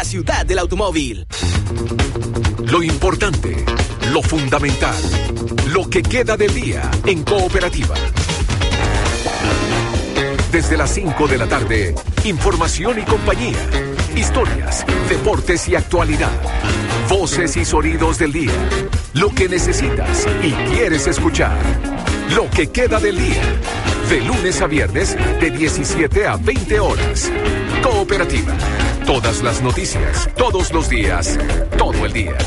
La ciudad del automóvil. Lo importante, lo fundamental, lo que queda del día en Cooperativa. Desde las 5 de la tarde, información y compañía, historias, deportes y actualidad, voces y sonidos del día, lo que necesitas y quieres escuchar, lo que queda del día, de lunes a viernes de 17 a 20 horas. Cooperativa, todas las noticias, todos los días, todo el día.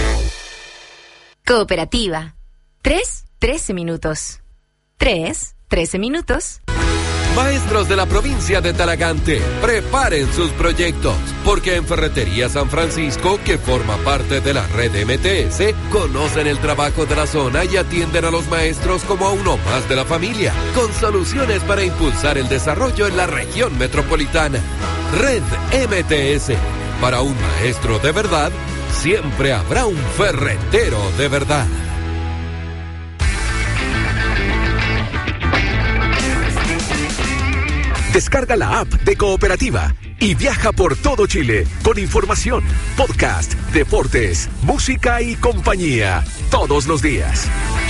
Cooperativa. 13 minutos. 13 minutos. Maestros de la provincia de Talagante, preparen sus proyectos, porque en Ferretería San Francisco, que forma parte de la red MTS, conocen el trabajo de la zona y atienden a los maestros como a uno más de la familia, con soluciones para impulsar el desarrollo en la región metropolitana. Red MTS, para un maestro de verdad, siempre habrá un ferretero de verdad. Descarga la app de Cooperativa y viaja por todo Chile con información, podcast, deportes, música y compañía todos los días.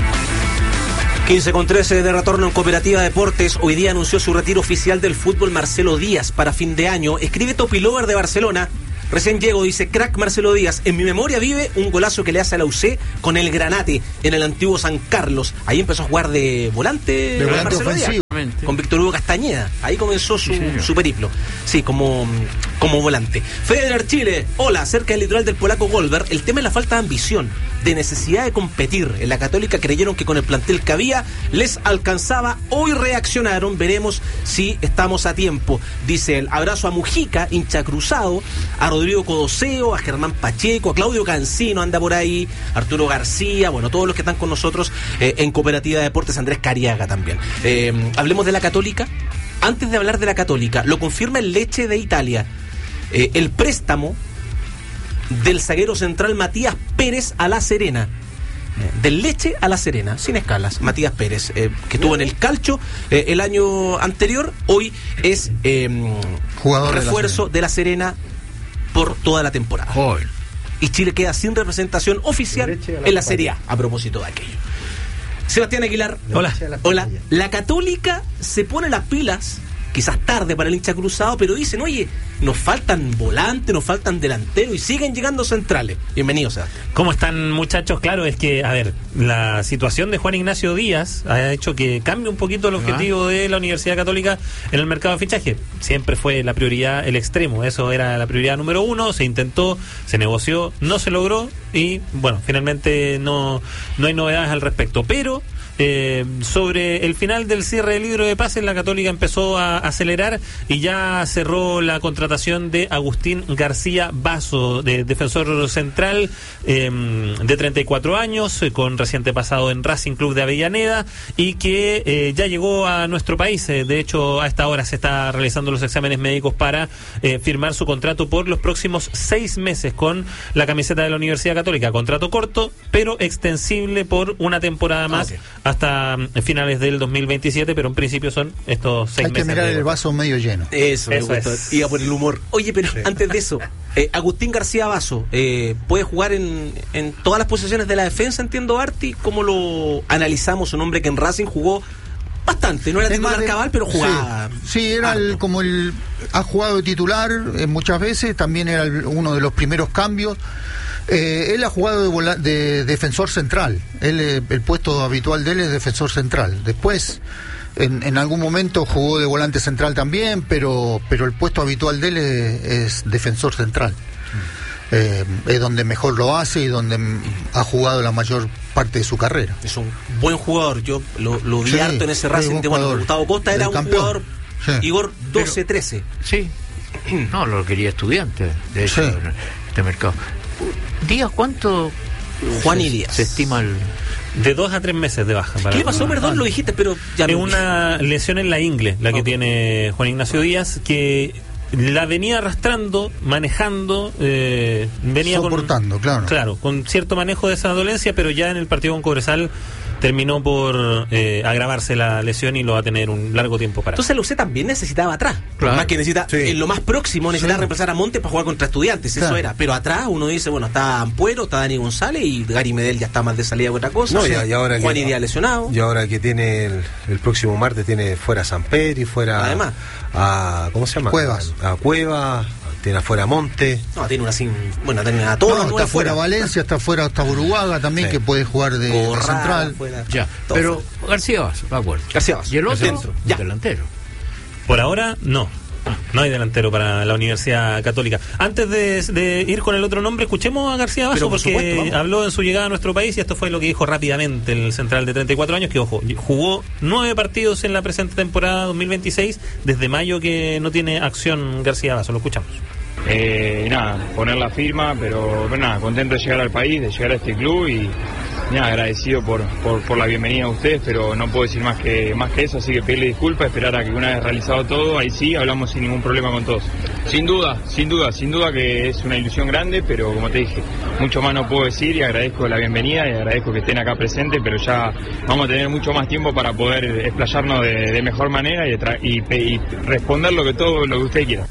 15:13 de retorno en Cooperativa Deportes. Hoy día anunció su retiro oficial del fútbol Marcelo Díaz para fin de año. Escribe Topilover de Barcelona. Recién llego, dice, crack Marcelo Díaz. En mi memoria vive un golazo que le hace a la UC con el Granate en el antiguo San Carlos. Ahí empezó a jugar de volante Marcelo ofensivo. Díaz, con Víctor Hugo Castañeda. Ahí comenzó su periplo. Sí, como volante. Federer Chile, hola, cerca del litoral del polaco Goldberg. El tema es la falta de ambición, de necesidad de competir. En la Católica creyeron que con el plantel que había les alcanzaba. Hoy reaccionaron, veremos si estamos a tiempo. Dice el abrazo a Mujica, hincha cruzado, a Rodrigo Codoseo, a Germán Pacheco, a Claudio Cancino, anda por ahí, Arturo García, bueno, todos los que están con nosotros en Cooperativa de Deportes, Andrés Cariaga también. Hablemos de la Católica. Antes de hablar de la Católica, lo confirma el Leche de Italia. El préstamo del zaguero central Matías Pérez a La Serena. Del Leche a La Serena, sin escalas. Matías Pérez, que estuvo en el Calcio el año anterior, hoy es jugador refuerzo de La Serena por toda la temporada. Joder. Y Chile queda sin representación oficial en la Serie A propósito de aquello. Sebastián Aguilar, hola. La Católica se pone las pilas, quizás tarde para el hincha cruzado, pero dicen, oye, nos faltan volantes, nos faltan delanteros y siguen llegando centrales. Bienvenidos, Sebastián. ¿Cómo están, muchachos? Claro, es que, a ver, la situación de Juan Ignacio Díaz ha hecho que cambie un poquito el objetivo de la Universidad Católica en el mercado de fichaje. Siempre fue la prioridad el extremo, eso era la prioridad número uno, se intentó, se negoció, no se logró y, bueno, finalmente no hay novedades al respecto, pero sobre el final del cierre del libro de pases, la Católica empezó a acelerar y ya cerró la contratación de Agustín García Basso, de defensor central de 34 años, con reciente pasado en Racing Club de Avellaneda y que ya llegó a nuestro país. De hecho, a esta hora se está realizando los exámenes médicos para firmar su contrato por los próximos 6 meses con la camiseta de la Universidad Católica. Contrato corto, pero extensible por una temporada más. Hasta finales del 2027, pero en principio son estos 6 meses. Hay que mirar el vaso medio lleno. Eso me gustó. Iba por el humor. Oye, pero antes de eso, Agustín García Basso puede jugar en todas las posiciones de la defensa, entiendo, Arti. ¿Cómo lo analizamos? Un hombre que en Racing jugó bastante, no era titular cabal, pero jugaba. Sí, era ha jugado de titular muchas veces, también era uno de los primeros cambios. Él ha jugado de defensor central. El puesto habitual de él es defensor central. Después, en algún momento jugó de volante central también, pero el puesto habitual de él es defensor central. Es donde mejor lo hace y donde ha jugado la mayor parte de su carrera. Es un buen jugador. Yo lo vi harto en ese Racing de Gustavo Costa, era un jugador, Igor, 12-13. Sí. No, lo quería Estudiantes, de hecho, en este mercado. Díaz, ¿cuánto? Juan y Díaz. Se estima de 2 a 3 meses de baja. ¿Qué le pasó? Perdón, lo dijiste, pero ya es una lesión en la ingle, la que tiene Juan Ignacio Díaz, que la venía arrastrando, manejando, venía soportando, claro, con cierto manejo de esa dolencia, pero ya en el partido con Cobresal terminó por agravarse la lesión y lo va a tener un largo tiempo para. Entonces la UC también necesitaba atrás. Claro. Más que necesita, en lo más próximo necesitaba reemplazar a Montes para jugar contra Estudiantes, eso era. Pero atrás uno dice, bueno, está Ampuero, está Dani González y Gary Medel ya está más de salida que otra cosa. No, y ahora Juan Iría lesionado. Y ahora que tiene el próximo martes tiene fuera a Samperi, fuera además a ¿cómo se llama? Cuevas. A Cueva, tiene afuera a Monte. No, tiene una tiene a todos. No, está fuera Valencia, está fuera hasta Uruguaga también, que puede jugar de central. Ya, pero García Basso, de acuerdo. García Basso. Y el otro, dentro, delantero. Por ahora, no. No hay delantero para la Universidad Católica. Antes de ir con el otro nombre, escuchemos a García Basso, porque habló en su llegada a nuestro país y esto fue lo que dijo rápidamente el central de 34 años, que ojo, jugó 9 partidos en la presente temporada 2026, desde mayo que no tiene acción García Basso. Lo escuchamos. Nada, poner la firma, pero nada, contento de llegar al país, de llegar a este club y nada, agradecido por la bienvenida a ustedes, pero no puedo decir más que eso, así que pedirle disculpas, esperar a que una vez realizado todo, ahí sí, hablamos sin ningún problema con todos. Sin duda que es una ilusión grande, pero como te dije, mucho más no puedo decir y agradezco la bienvenida y agradezco que estén acá presentes, pero ya vamos a tener mucho más tiempo para poder explayarnos de mejor manera y responder lo que usted quiera.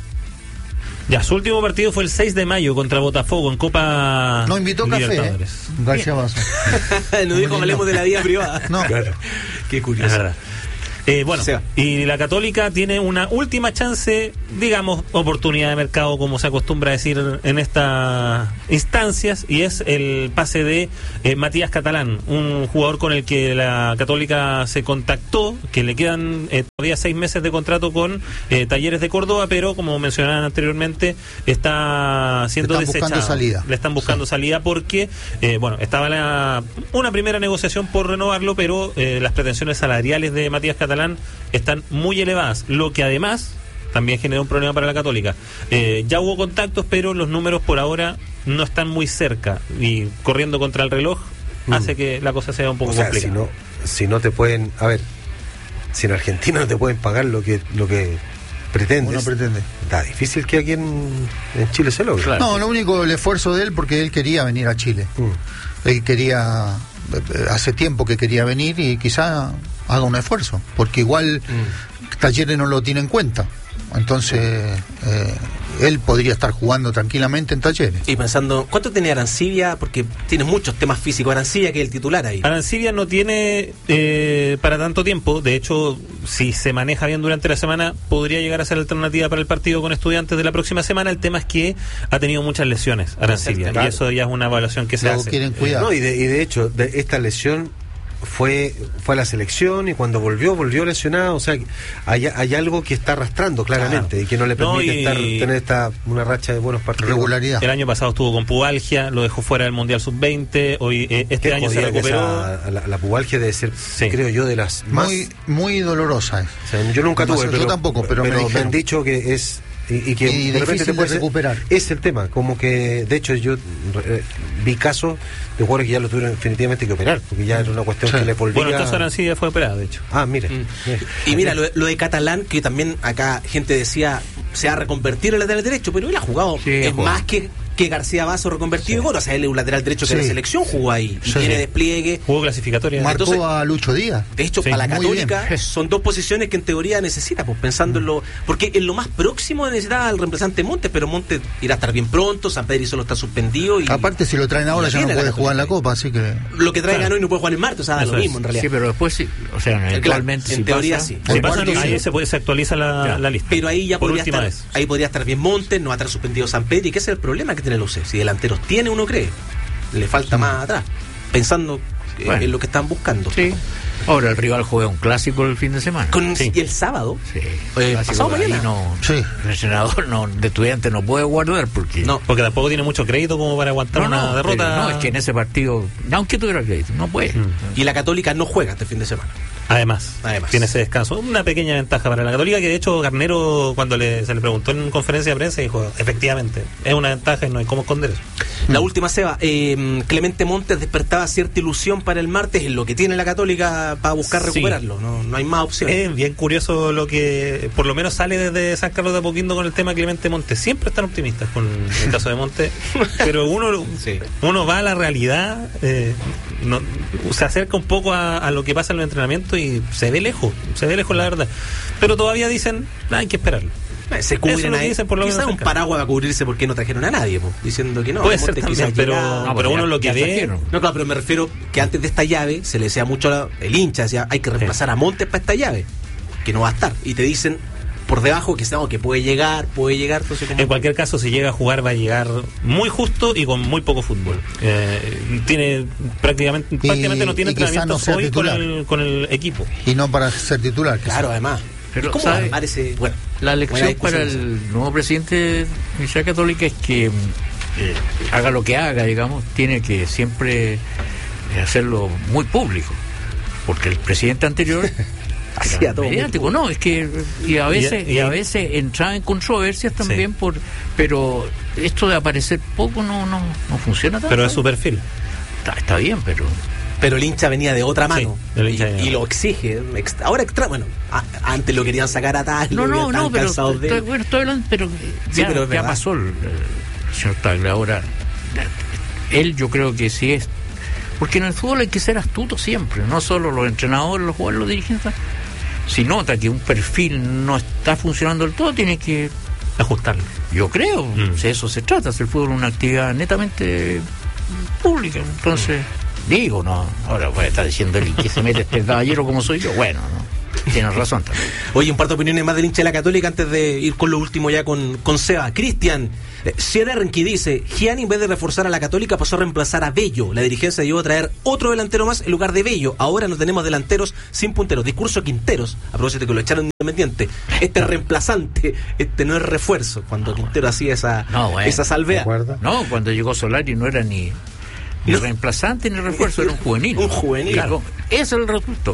Ya, su último partido fue el 6 de mayo contra Botafogo en Copa No invitó café, García Basso. No dijo hablemos de la vida privada. No, claro. Qué curioso. Es verdad. Bueno, y la Católica tiene una última chance, digamos, oportunidad de mercado, como se acostumbra a decir en estas instancias, y es el pase de Matías Catalán, un jugador con el que la Católica se contactó, que le quedan todavía 6 meses de contrato con Talleres de Córdoba, pero como mencionaban anteriormente, está siendo desechado. Le están buscando salida porque, estaba una primera negociación por renovarlo, pero las pretensiones salariales de Matías Catalán están muy elevadas, lo que además también genera un problema para la Católica. Ya hubo contactos, pero los números por ahora no están muy cerca y corriendo contra el reloj hace que la cosa sea un poco complicada. Si no te pueden, si en Argentina no te pueden pagar lo que pretendes, uno pretende. Está difícil que aquí en Chile se logre. Claro. No, lo único, el esfuerzo de él, porque él quería venir a Chile. Él quería, hace tiempo que quería venir y quizá haga un esfuerzo, porque igual Talleres no lo tiene en cuenta. Entonces él podría estar jugando tranquilamente en Talleres. Y pensando, ¿cuánto tiene Arancibia? Porque tiene muchos temas físicos Arancibia, que es el titular ahí. Arancibia no tiene para tanto tiempo. De hecho, si se maneja bien durante la semana, podría llegar a ser alternativa para el partido con Estudiantes de la próxima semana. El tema es que ha tenido muchas lesiones Arancibia, y eso ya es una evaluación que se hace. Quieren cuidar. No, y de hecho, esta lesión fue a la selección y cuando volvió lesionado, o sea, hay algo que está arrastrando claramente y que no le permite tener una racha de buenos partidos. Regularidad. El año pasado estuvo con pubalgia, lo dejó fuera del Mundial Sub-20, hoy este año se recuperó. La pubalgia debe ser, creo yo, de las más... Muy dolorosa. O sea, yo nunca tuve, yo tampoco, pero me han dicho que es... Y que de repente te puedes recuperar. Es el tema, como que de hecho yo vi casos de jugadores que ya lo tuvieron definitivamente que operar, porque ya era una cuestión que le volvía. Bueno, entonces Arancibia fue operado, de hecho. Mire. Y mira, lo de Catalán, que también acá gente decía se va a reconvertir el lateral derecho, pero él ha jugado más que García Basso reconvertido, o sea, él es un lateral derecho que la selección jugó ahí y tiene despliegue, jugó clasificatoria, marcó entonces, a Lucho Díaz. De hecho, para la Católica son dos posiciones que en teoría necesita, pues pensando en lo, porque en lo más próximo necesitaba al reemplazante Montes, pero Montes irá a estar bien pronto, San Pedro solo está suspendido y aparte si lo traen ahora ya no puede jugar en la Copa, así que lo que traigan hoy no puede jugar en martes, o sea, da lo mismo en realidad. Sí, pero después sí, o sea, eventualmente en teoría sí. Si pasa, ahí se actualiza la lista. Pero ahí ya podría estar bien Montes, no va a estar suspendido San Pedro, y que ese es el problema que tiene el UC. Si delanteros tiene, uno cree, le falta más atrás, pensando en lo que están buscando. Sí. Ahora el rival juega un clásico el fin de semana. Y el sábado. Sí. Pasado mañana. El senador de Estudiantes no puede guardar porque tampoco tiene mucho crédito como para aguantar una derrota. No, es que en ese partido, aunque tuviera crédito, no puede. Y la Católica no juega este fin de semana. Además, tiene ese descanso. Una pequeña ventaja para la Católica, que de hecho Garnero, cuando se le preguntó en conferencia de prensa, dijo, efectivamente, es una ventaja y no hay cómo esconder eso. La última, Seba, Clemente Montes despertaba cierta ilusión para el martes en lo que tiene la Católica para buscar recuperarlo. No hay más opciones. Es bien curioso lo que por lo menos sale desde San Carlos de Apoquindo con el tema Clemente Montes. Siempre están optimistas con el caso de Montes, pero uno va a la realidad. se acerca un poco a lo que pasa en los entrenamientos y se ve lejos la verdad. Pero todavía dicen, hay que esperarlo. Se cubren ahí. Quizás un paraguas va a cubrirse porque no trajeron a nadie, diciendo que no. Puede ser también, pero uno lo que ve... No, claro, pero me refiero que antes de esta llave se le decía mucho el hincha, decía, hay que reemplazar a Montes para esta llave, que no va a estar. Y te dicen por debajo que puede llegar. Entonces, en cualquier caso, si llega a jugar, va a llegar muy justo y con muy poco fútbol. Tiene prácticamente no tiene entrenamientos hoy con el equipo. Y no para ser titular. Claro, además. Pero la lección para el nuevo presidente de la Universidad Católica es que haga lo que haga, digamos, tiene que siempre hacerlo muy público, porque el presidente anterior hacía todo mediático, no, es que y a veces entraba en controversias también pero esto de aparecer poco no funciona tanto. Pero es su perfil. Está bien, pero el hincha venía de otra mano, sí, y lo exige. Ahora antes lo querían sacar a tal. Pero estoy hablando, pero ya pasó el señor Tagle. Ahora él, yo creo que sí es, porque en el fútbol hay que ser astuto siempre, no solo los entrenadores, los jugadores, los dirigentes. Si nota que un perfil no está funcionando del todo, tiene que ajustarlo. Yo creo, si eso se trata, el fútbol es una actividad netamente pública, entonces digo, no, ahora puede estar diciendo él que se mete este caballero como soy yo, bueno, no, tienes razón también. Oye, un par de opiniones más del hincha de la Católica antes de ir con lo último ya con Seba. Cristian Sierrenqui dice, Gianni en vez de reforzar a la Católica pasó a reemplazar a Bello. La dirigencia llegó a traer otro delantero más en lugar de Bello. Ahora no tenemos delanteros sin punteros. Discurso Quinteros, a propósito de que lo echaron de Independiente. Este es reemplazante, no es refuerzo. Cuando Quintero hacía esa salvea. No, cuando llegó Solari no era ni reemplazante ni refuerzo, era un juvenil. Un juvenil. Claro, ese es el resultado.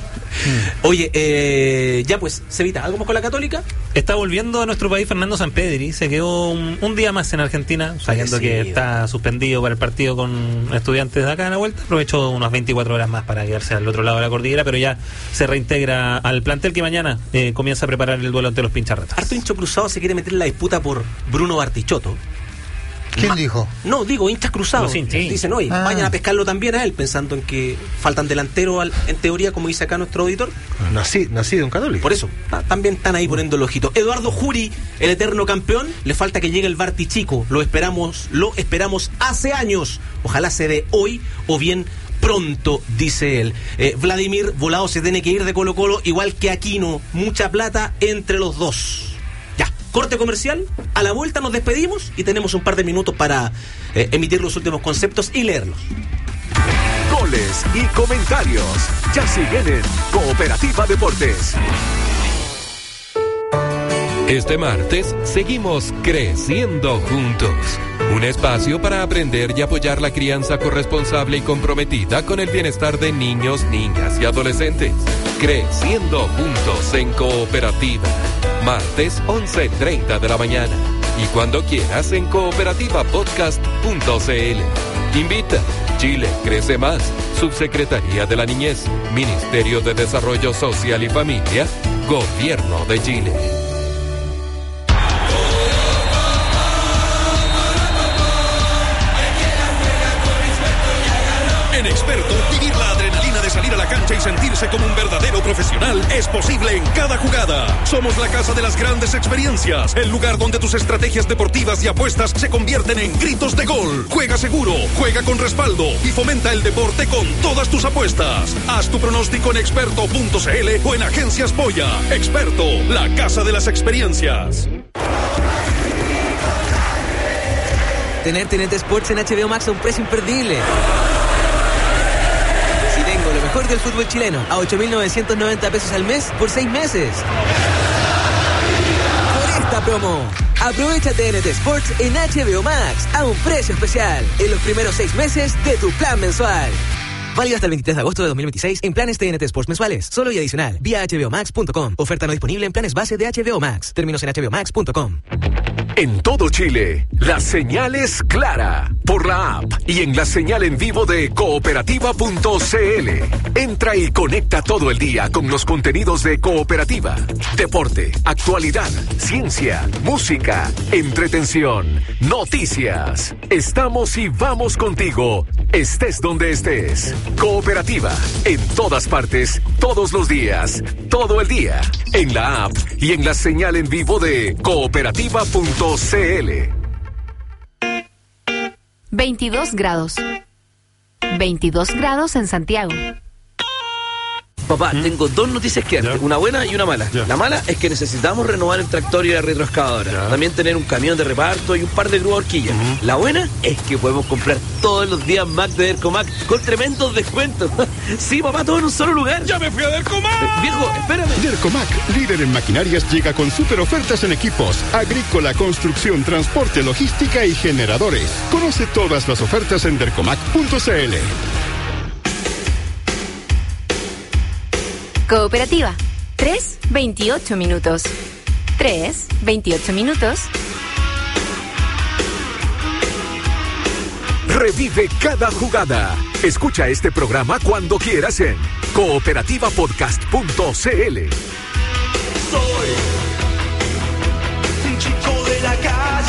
Oye, ya pues, Cevita, ¿algo más con la Católica? Está volviendo a nuestro país Fernando Sampedri. Se quedó un día más en Argentina, sabiendo que está suspendido para el partido con Estudiantes de acá en la vuelta. Aprovechó unas 24 horas más para quedarse al otro lado de la cordillera, pero ya se reintegra al plantel que mañana comienza a preparar el duelo ante los Pincharratas. Harto hincho cruzado se quiere meter en la disputa por Bruno Bartichotto. ¿Quién dijo? No, digo, hinchas cruzados. Dicen, oye, vayan a pescarlo también a él, pensando en que faltan delanteros, en teoría, como dice acá nuestro auditor. Nacido en Católica. Por eso, también están ahí poniendo el ojito. Eduardo Juri, el eterno campeón, le falta que llegue el Barti chico. Lo esperamos hace años. Ojalá se dé hoy o bien pronto, dice él. Vladimir Volado se tiene que ir de Colo-Colo, igual que Aquino. Mucha plata entre los dos. Corte comercial, a la vuelta nos despedimos y tenemos un par de minutos para emitir los últimos conceptos y leerlos. Goles y comentarios ya siguen en Cooperativa Deportes. Este martes seguimos creciendo juntos. Un espacio para aprender y apoyar la crianza corresponsable y comprometida con el bienestar de niños, niñas y adolescentes. Creciendo juntos en Cooperativa. Martes 11:30 de la mañana. Y cuando quieras en cooperativapodcast.cl. Invita. Chile crece más. Subsecretaría de la Niñez. Ministerio de Desarrollo Social y Familia. Gobierno de Chile. En Experto, vivir la adrenalina de salir a la cancha y sentirse como un verdadero profesional es posible en cada jugada. Somos la casa de las grandes experiencias, el lugar donde tus estrategias deportivas y apuestas se convierten en gritos de gol. Juega seguro, juega con respaldo y fomenta el deporte con todas tus apuestas. Haz tu pronóstico en experto.cl o en Agencias Polla. Experto, la casa de las experiencias. Tener TNT Sports en HBO Max a un precio imperdible. Lo mejor del fútbol chileno a 8.990 pesos al mes por 6 meses. Por esta promo, aprovecha TNT Sports en HBO Max a un precio especial en los primeros 6 meses de tu plan mensual. Válido hasta el 23 de agosto de 2026 en planes TNT Sports mensuales, solo y adicional, vía hbomax.com. Oferta no disponible en planes base de HBO Max. Términos en hbomax.com. En todo Chile, la señal es clara. por la app y en la señal en vivo de cooperativa.cl. Entra y conecta todo el día con los contenidos de Cooperativa. Deporte, actualidad, ciencia, música, entretención, noticias. Estamos y vamos contigo, estés donde estés. Cooperativa, en todas partes, todos los días, todo el día, en la app y en la señal en vivo de cooperativa.cl. 22 grados. 22 grados en Santiago. Papá, tengo dos noticias que darte, una buena y una mala. La mala es que necesitamos renovar el tractor y la retroexcavadora. También tener un camión de reparto y un par de grúas horquillas. La buena es que podemos comprar todos los días Mac de Dercomac con tremendos descuentos. Sí, papá, todo en un solo lugar. ¡Ya me fui a Dercomac! Viejo, espérame. Dercomac, líder en maquinarias, llega con super ofertas en equipos, agrícola, construcción, transporte, logística y generadores. Conoce todas las ofertas en dercomac.cl. Cooperativa. 3:28 minutos. 3:28 minutos. Revive cada jugada. Escucha este programa cuando quieras en cooperativapodcast.cl. Soy un chico de la calle.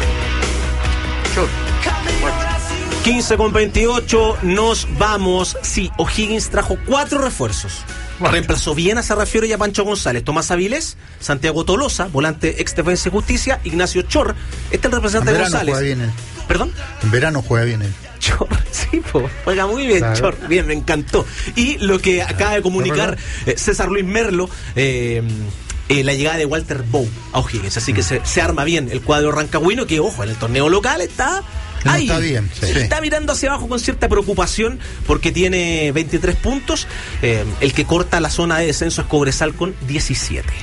15:28, nos vamos. Sí, O'Higgins trajo 4 refuerzos. Reemplazó bien a Sarrafiore y a Pancho González. Tomás Avilés, Santiago Tolosa, volante ex Defensa y Justicia, Ignacio Chor. Este es el representante de González. Juega bien él. ¿Perdón? En verano juega bien él. Chor, sí, juega muy bien, claro. Chor, bien, me encantó. Y lo que acaba de comunicar César Luis Merlo, la llegada de Walter Bow a O'Higgins. Así que se arma bien el cuadro rancagüino, que ojo, en el torneo local está... ahí está bien, sí. Está mirando hacia abajo con cierta preocupación porque tiene 23 puntos. El que corta la zona de descenso es Cobresal con 17.